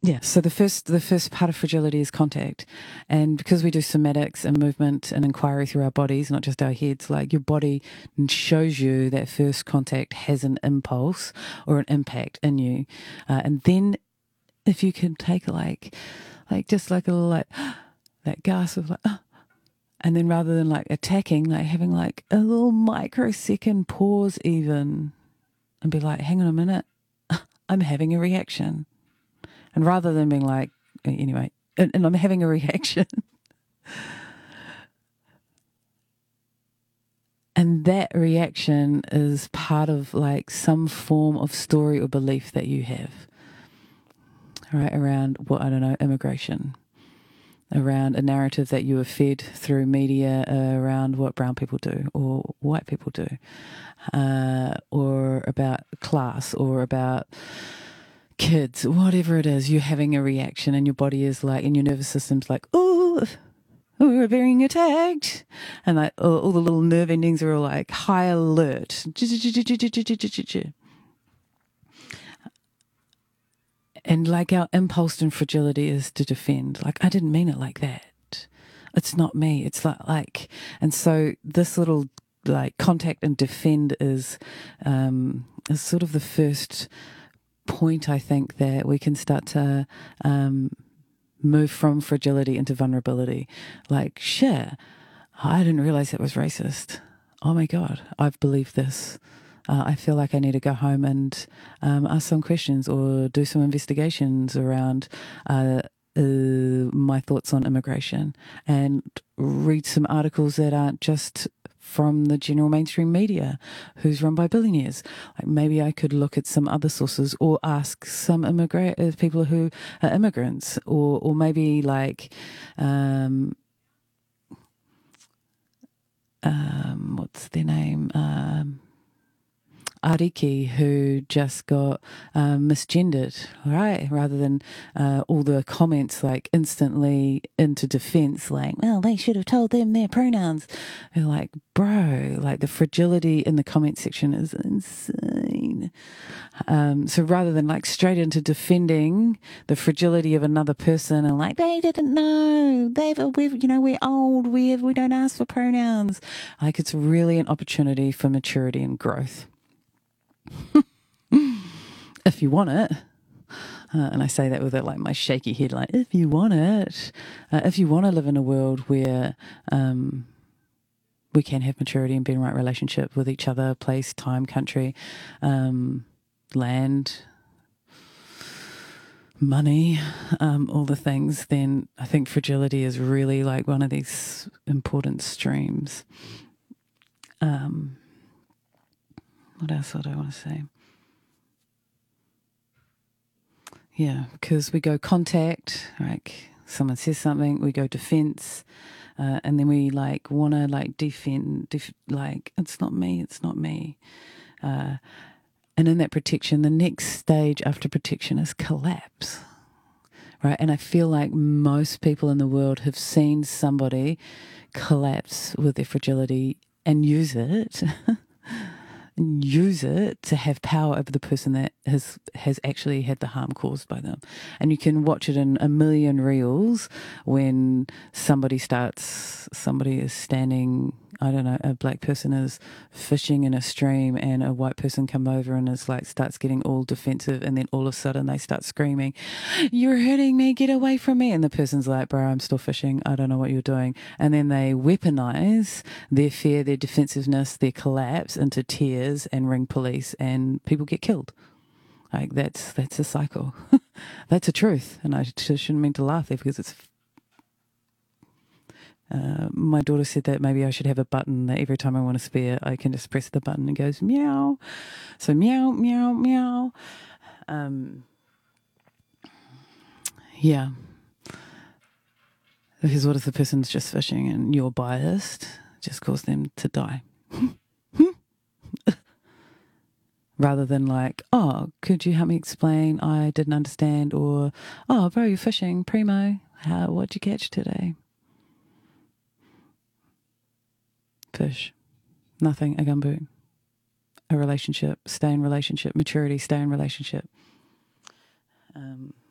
Yeah, so the first part of fragility is contact, and because we do somatics and movement and inquiry through our bodies, not just our heads, like your body shows you that first contact has an impulse or an impact in you, and then if you can take just like a little that gasp of and then rather than like attacking, like having like a little microsecond pause even, and be like, hang on a minute, I'm having a reaction. And rather than being like, anyway, and I'm having a reaction. And that reaction is part of like some form of story or belief that you have, right? Around immigration, around a narrative that you are fed through media, around what brown people do or white people do, or about class or about kids, whatever it is, you're having a reaction and your body is like, and your nervous system's like, oh, we're being attacked. And like all the little nerve endings are all like high alert. And like our impulse and fragility is to defend. Like, I didn't mean it like that. It's not me. It's like, and so this little like contact and defend is sort of the first point, I think, that we can start to move from fragility into vulnerability. Like, shit, I didn't realize that was racist. Oh my God, I've believed this. I feel like I need to go home and ask some questions or do some investigations around my thoughts on immigration and read some articles that aren't just from the general mainstream media who's run by billionaires. Like maybe I could look at some other sources or ask some people who are immigrants, or maybe like what's their name? Ariki, who just got misgendered, right? Rather than all the comments like instantly into defense, like, well, they should have told them their pronouns. They're like, bro, like the fragility in the comment section is insane. So rather than like straight into defending the fragility of another person and like, they didn't know, we're old, we don't ask for pronouns. Like, it's really an opportunity for maturity and growth. If you want it, and I say that with like my shaky head, like if you want it, if you want to live in a world where we can have maturity and be in right relationship with each other, place, time, country, land, money, all the things, then I think fragility is really like one of these important streams. What else would I want to say? Yeah, because we go contact, like someone says something, we go defense, and then we like want to like defend, like it's not me. And in that protection, the next stage after protection is collapse, right? And I feel like most people in the world have seen somebody collapse with their fragility and use it. Use it to have power over the person that has actually had the harm caused by them. And you can watch it in a million reels when somebody is standing, I don't know, a black person is fishing in a stream and a white person come over and is like starts getting all defensive, and then all of a sudden they start screaming, "You're hurting me, get away from me." And the person's like, "Bro, I'm still fishing, I don't know what you're doing." And then they weaponize their fear, their defensiveness, their collapse into tears and ring police, and people get killed. Like that's a cycle. That's a truth. And I shouldn't mean to laugh there because it's my daughter said that maybe I should have a button that every time I want to spear, I can just press the button and it goes meow. So meow, meow, meow. Yeah. Because what if the person's just fishing and you're biased? Just cause them to die. Rather than like, oh, could you help me explain? I didn't understand. Or, oh, bro, you're fishing. Primo. What'd you catch today? Fish. Nothing. A gumbo. A relationship. Stay in relationship. Maturity. Stay in relationship.